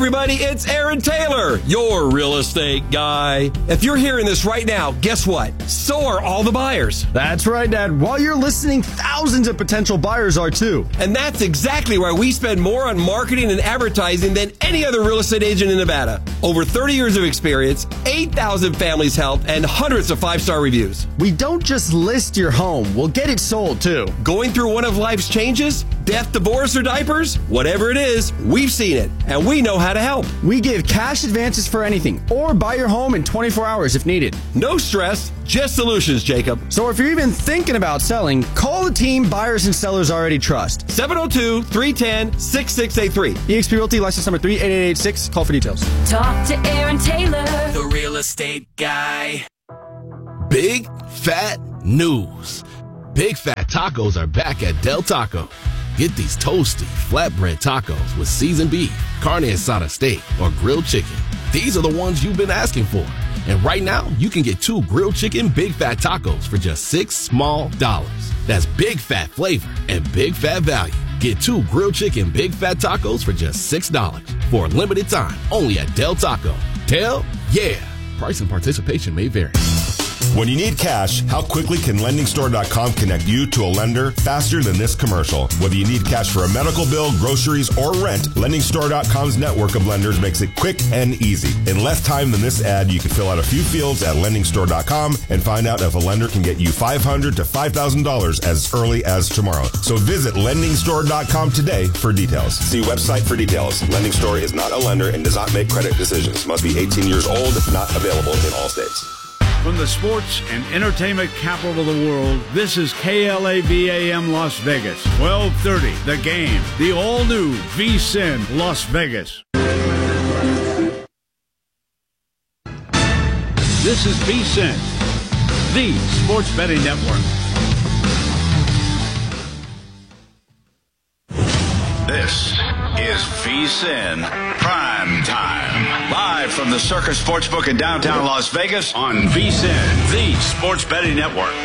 everybody, it's Aaron Taylor, your real estate guy. If you're hearing this right now, guess what? So are all the buyers. That's right, Dad. While you're listening, thousands of potential buyers are too. And that's exactly why we spend more on marketing and advertising than any other real estate agent in Nevada. Over 30 years of experience, 8,000 families helped, and hundreds of 5-star reviews. We don't just list your home, we'll get it sold too. Going through one of life's changes? Death, divorce, or diapers? Whatever it is, we've seen it, and we know how to help. We give cash advances for anything, or buy your home in 24 hours if needed. No stress, just solutions, Jacob. So if you're even thinking about selling, call the team buyers and sellers already trust. 702-310-6683. eXp Realty, license number 38886. Call for details. Talk to Aaron Taylor, the real estate guy. Big fat news. Big Fat Tacos are back at Del Taco. Get these toasty, flatbread tacos with seasoned beef, carne asada steak, or grilled chicken. These are the ones you've been asking for. And right now, you can get 2 grilled chicken Big Fat Tacos for just $6 small. That's big fat flavor and big fat value. Get 2 grilled chicken Big Fat Tacos for just $6 for a limited time only at Del Taco. Del, yeah. Price and participation may vary. When you need cash, how quickly can LendingStore.com connect you to a lender faster than this commercial? Whether you need cash for a medical bill, groceries, or rent, LendingStore.com's network of lenders makes it quick and easy. In less time than this ad, you can fill out a few fields at LendingStore.com and find out if a lender can get you $500 to $5,000 as early as tomorrow. So visit LendingStore.com today for details. See website for details. Lending Store is not a lender and does not make credit decisions. Must be 18 years old. Not available in all states. From the sports and entertainment capital of the world, this is KLAVAM Las Vegas. 1230, The Game, the all-new VSiN Las Vegas. This is VSiN, the sports betting network. This is VSiN Prime Time. Live from the Circus Sportsbook in downtown Las Vegas on VSiN, the sports betting network.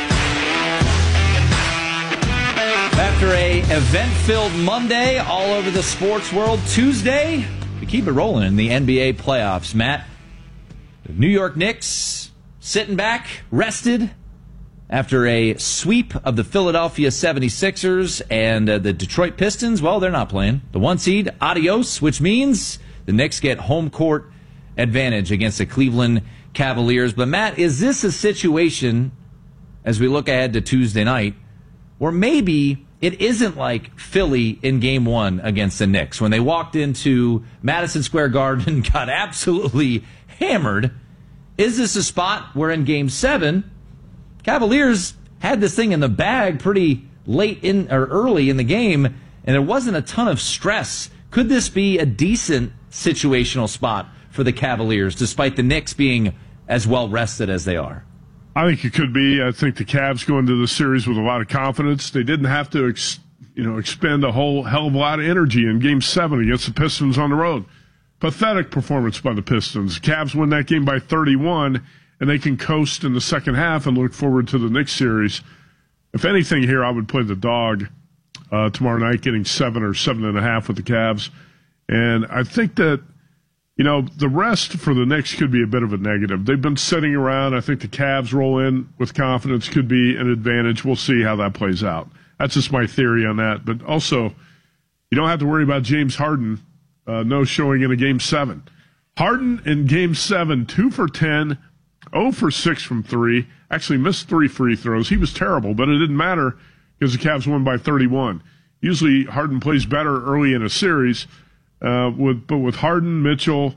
After a event-filled Monday all over the sports world, Tuesday, we keep it rolling in the NBA playoffs. Matt, the New York Knicks sitting back, rested, after a sweep of the Philadelphia 76ers and the Detroit Pistons. Well, they're not playing. The 1 seed, adios, which means the Knicks get home court advantage against the Cleveland Cavaliers. But, Matt, is this a situation, as we look ahead to Tuesday night, where maybe it isn't like Philly in Game 1 against the Knicks, when they walked into Madison Square Garden and got absolutely hammered? Is this a spot where in Game 7... Cavaliers had this thing in the bag pretty late in or early in the game, and there wasn't a ton of stress. Could this be a decent situational spot for the Cavaliers, despite the Knicks being as well rested as they are? I think it could be. I think the Cavs go into the series with a lot of confidence. They didn't have to, expend a whole hell of a lot of energy in Game 7 against the Pistons on the road. Pathetic performance by the Pistons. Cavs win that game by 31. And they can coast in the second half and look forward to the Knicks series. If anything here, I would play the dog tomorrow night, getting 7 or 7.5 with the Cavs. And I think that, the rest for the Knicks could be a bit of a negative. They've been sitting around. I think the Cavs roll in with confidence could be an advantage. We'll see how that plays out. That's just my theory on that. But also, you don't have to worry about James Harden no showing in a Game 7. Harden in Game 7, 2 for 10, 0 for 6 from 3, actually missed 3 free throws. He was terrible, but it didn't matter because the Cavs won by 31. Usually Harden plays better early in a series, but with Harden, Mitchell,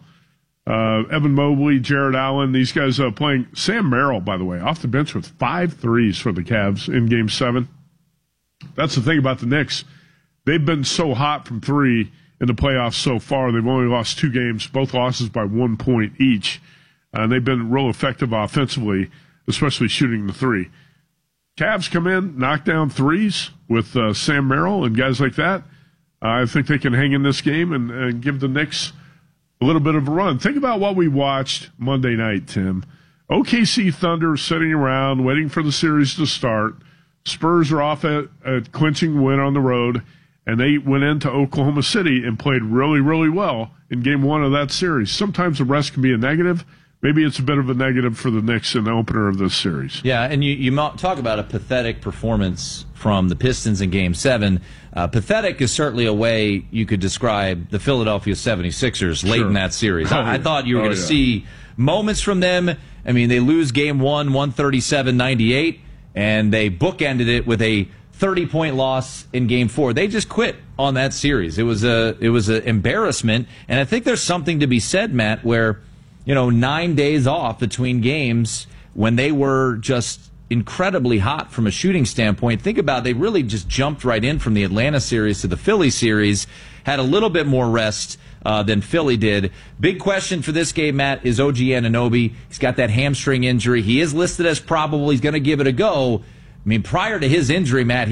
Evan Mobley, Jared Allen, these guys playing. Sam Merrill, by the way, off the bench with 5 threes for the Cavs in Game 7. That's the thing about the Knicks. They've been so hot from 3 in the playoffs so far. They've only lost 2 games, both losses by 1 point each. And they've been real effective offensively, especially shooting the 3. Cavs come in, knock down threes with Sam Merrill and guys like that. I think they can hang in this game and give the Knicks a little bit of a run. Think about what we watched Monday night, Tim. OKC Thunder sitting around, waiting for the series to start. Spurs are off at a clinching win on the road. And they went into Oklahoma City and played really, really well in game one of that series. Sometimes the rest can be a negative. Maybe it's a bit of a negative for the Knicks in the opener of this series. Yeah, and you talk about a pathetic performance from the Pistons in Game 7. Pathetic is certainly a way you could describe the Philadelphia 76ers late in that series. I thought you were going to see moments from them. I mean, they lose Game 1, 137-98, and they bookended it with a 30-point loss in Game 4. They just quit on that series. It was an embarrassment, and I think there's something to be said, Matt, where 9 days off between games when they were just incredibly hot from a shooting standpoint. Think about it, they really just jumped right in from the Atlanta series to the Philly series, had a little bit more rest than Philly did. Big question for this game, Matt, is OG Anunoby. He's got that hamstring injury. He is listed as probable. He's going to give it a go. I mean, prior to his injury, Matt,